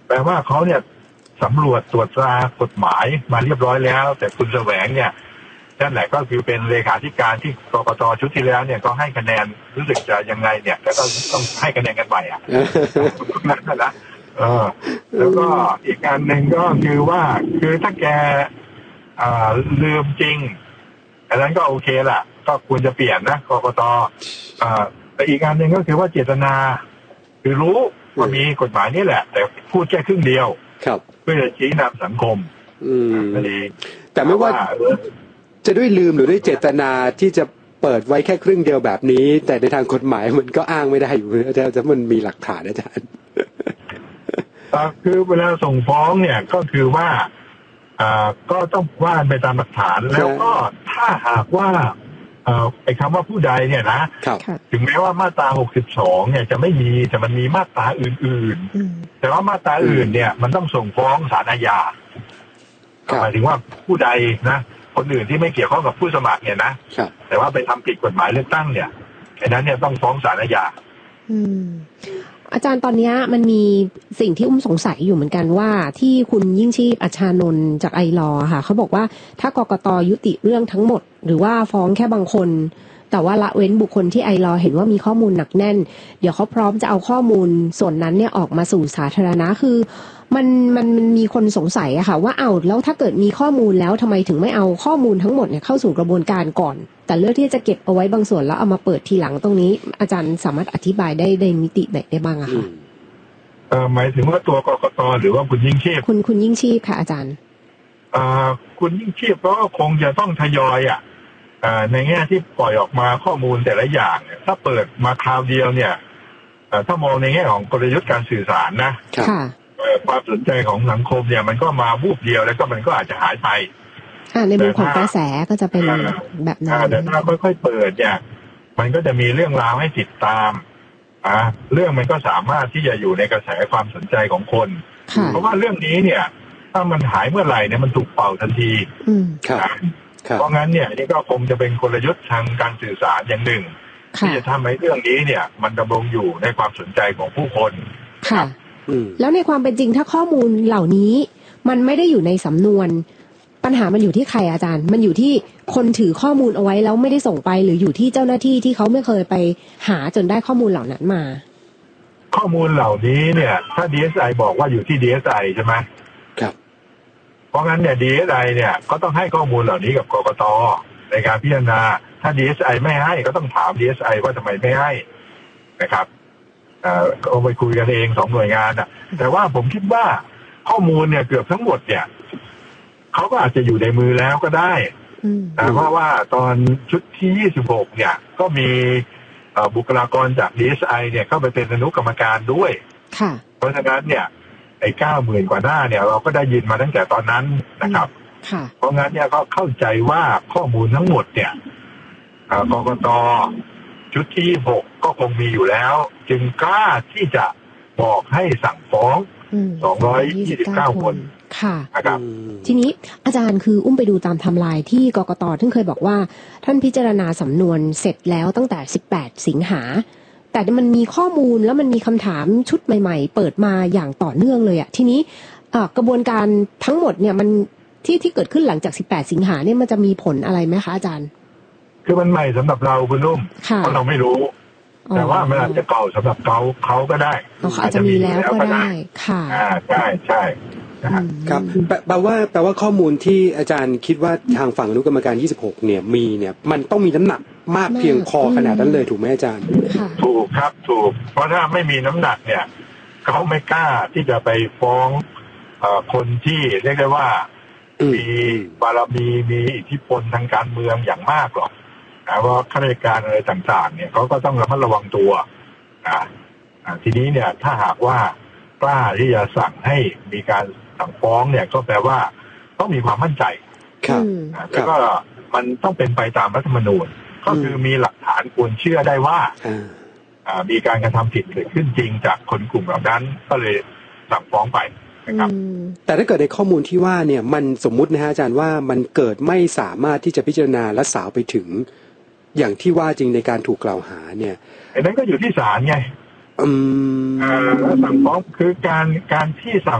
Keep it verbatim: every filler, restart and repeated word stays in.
แปลว่าเขาเนี่ยสำรวจตรวจตรากฎหมายมาเรียบร้อยแล้วแต่คุณแสวงเนี่ยนั่นแหละก็คือเป็นเลขาธิการที่กกต.ชุดที่แล้วเนี่ยก็ให้คะแนนรู้สึกจะยังไงเนี่ยแล้วก็ต้องให้คะแนนกันใหม่อ่ะนั่นนะเออแล้วก็อีกอันหนึ่งก็คือว่าคือถ้าแกอ่าลืมจริงอันนั้นก็โอเคแหละก็ควรจะเปลี่ยนนะกกต.อ่าแต่อีกอันหนึ่งก็คือว่าเจตนาคือรู้ว่ามีกฎหมายนี่แหละแต่พูดแค่ครึ่งเดียวเพื่อจะชี้นำสังคมอืมแต่ไม่ว่าจะด้วยลืมหรือด้วยเจตนาที่จะเปิดไว้แค่ครึ่งเดียวแบบนี้แต่ในทางกฎหมายมันก็อ้างไม่ได้อยู่อาจารย์จะมันมีหลักฐานอาจารย์คือเวลาส่งฟ้องเนี่ยก็คือว่าอ่าก็ต้องว่าไปตามหลักฐานแล้วก็ถ้าหากว่าไอ้คำว่าผู้ใดเนี่ยนะถึงแม้ว่ามาตราหกสิบสองเนี่ยจะไม่มีแต่มันมีมาตราอื่นๆแต่ว่ามาตราอื่นเนี่ยมันต้องส่งฟ้องศาลอาญาหมายถึงว่าผู้ใดนะคนอื่นที่ไม่เกี่ยวข้องกับผู้สมัครเนี่ยนะแต่ว่าไปทำผิดกฎหมายเลือกตั้งเนี่ยไอ้นั้นเนี่ยต้องฟ้องศาลอาญาอาจารย์ตอนนี้มันมีสิ่งที่อุ้มสงสัยอยู่เหมือนกันว่าที่คุณยิ่งชีพอัชชานนท์จากไอลอค่ะเขาบอกว่าถ้ากกต.ยุติเรื่องทั้งหมดหรือว่าฟ้องแค่บางคนแต่ว่าละเว้นบุคคลที่ไอลอเห็นว่ามีข้อมูลหนักแน่นเดี๋ยวเขาพร้อมจะเอาข้อมูลส่วนนั้นเนี่ยออกมาสู่สาธารณะคือมันมันมันมีคนสงสัยอะค่ะว่าเอาแล้วถ้าเกิดมีข้อมูลแล้วทำไมถึงไม่เอาข้อมูลทั้งหมดเนี่ยเข้าสู่กระบวนการก่อนแต่เลือกที่จะเก็บเอาไว้บางส่วนแล้วเอามาเปิดทีหลังตรงนี้อาจารย์สามารถอธิบายได้ในมิติไหนได้บ้างอะคะเอ่อหมายถึงว่าตัวกกต.หรือว่าคุณยิ่งชีพคุณคุณยิ่งชีพค่ะอาจารย์อ่าคุณยิ่งชีพก็คงจะต้องทยอยอ่ะอ่าในแง่ที่ปล่อยออกมาข้อมูลแต่ละอย่างเนี่ยถ้าเปิดมาคราวเดียวเนี่ยถ้ามองในแง่ของกลยุทธ์การสื่อสารนะความสนใจของสังคมเนี่ยมันก็มาวูบเดียวแล้วก็มันก็อาจจะหายไปอ่าในมุมของกระแสก็จะเป็นแบบนั้นแต่ถ้าค่อยๆเปิดเนี่ยมันก็จะมีเรื่องราวให้ติดตามอ่าเรื่องมันก็สามารถที่จะอยู่ในกระแสความสนใจของคนเพราะว่าเรื่องนี้เนี่ยถ้ามันหายเมื่อไหร่เนี่ยมันถูกเป่าทันทีเพราะงั้นเนี่ยนี่ก็คงจะเป็นกลยุทธ์ทางการสื่อสารอย่างหนึ่งที่จะทำให้เรื่องนี้เนี่ยมันดำรงอยู่ในความสนใจของผู้คนค่ะแล้วในความเป็นจริงถ้าข้อมูลเหล่านี้มันไม่ได้อยู่ในสำนวนปัญหามันอยู่ที่ใครอาจารย์มันอยู่ที่คนถือข้อมูลเอาไว้แล้วไม่ได้ส่งไปหรืออยู่ที่เจ้าหน้าที่ที่เขาไม่เคยไปหาจนได้ข้อมูลเหล่านั้นมาข้อมูลเหล่านี้เนี่ยถ้า ดี เอส ไอ บอกว่าอยู่ที่ ดี เอส ไอ ใช่ไหมครับเพราะงั้นเนี่ย ดี เอส ไอ เนี่ยก็ต้องให้ข้อมูลเหล่านี้กับกกต.ในการพิจารณาถ้า ดี เอส ไอ ไม่ให้ก็ต้องถาม ดี เอส ไอ ว่าทำไมไม่ให้นะครับอ่าก็ไปคุยกันเองสองหน่วยงานอ่ะแต่ว่าผมคิดว่าข้อมูลเนี่ยเกือบทั้งหมดเนี่ยเขาก็อาจจะอยู่ในมือแล้วก็ได้แต่เพราะว่าตอนชุดที่ยี่สิบหกเนี่ยก็มีบุคลากรจาก ดี เอส ไอ เนี่ยเข้าไปเป็นอนุกรรมการด้วยเพราะฉะนั้นเนี่ยไอ้เก้าหมื่นกว่าหน้าเนี่ยเราก็ได้ยินมาตั้งแต่ตอนนั้นนะครับเพราะงั้นเนี่ยก็เข้าใจว่าข้อมูลทั้งหมดเนี่ยกกต.ชุดที่ยี่สิบหกก็คงมีอยู่แล้วจึงกล้าที่จะบอกให้สั่งฟ้องสองร้อยยี่สิบเก้าคนค่ะทีนี้อาจารย์คืออุ้มไปดูตามไทม์ไลน์ที่กกต.ที่เคยบอกว่าท่านพิจารณาสำนวนเสร็จแล้วตั้งแต่สิบแปดสิงหาแต่มันมีข้อมูลแล้วมันมีคำถามชุดใหม่ๆเปิดมาอย่างต่อเนื่องเลยอะทีนี้กระบวนการทั้งหมดเนี่ยมันที่ที่เกิดขึ้นหลังจากสิบแปดสิงหาเนี่ยมันจะมีผลอะไรไหมคะอาจารย์คือมันใหม่สำหรับเราคุณนุ่มเพราะเราไม่รู้แต่ว่ามันอาจจะเก่าสำหรับเขาเขาก็ได้อาจจะมีแล้วก็ได้ค่ะอ่าใช่ใช่ครับแปลว่าแปลว่าข้อมูลที่อาจารย์คิดว่าทางฝั่งอนุกรรมการยี่สิบหกเนี่ยมีเนี่ยมันต้องมีน้ำหนักมากเพียงพอขนาดนั้นเลยถูกไหมอาจารย์ถูกครับถูกเพราะถ้าไม่มีน้ำหนักเนี่ยเขาไม่กล้าที่จะไปฟ้องคนที่เรียกได้ว่ามีบารมีมีอิทธิพลทางการเมืองอย่างมากหรอกเพราะข้าราชการอะไรต่างๆเนี่ยเขาก็ต้องระมัดระวังตัวทีนี้เนี่ยถ้าหากว่ากล้าที่จะสั่งให้มีการสั่งฟ้องเนี่ยก็แปลว่าต้องมีความมั่นใจแล้วก็มันต้องเป็นไปตามรัฐธรรมนูญก็คือมีหลักฐานควรเชื่อได้ว่ามีการกระทำผิดเกิดขึ้นจริงจากคนกลุ่มเหล่านั้นก็เลยสั่งฟ้องไปนะครับแต่ถ้าเกิดในข้อมูลที่ว่าเนี่ยมันสมมุตินะฮะอาจารย์ว่ามันเกิดไม่สามารถที่จะพิจารณาและสาวไปถึงอย่างที่ว่าจริงในการถูกกล่าวหาเนี่ยไอ้นั้นก็อยู่ที่ศาลไงอืมสั่งฟ้องคือการการที่สั่ง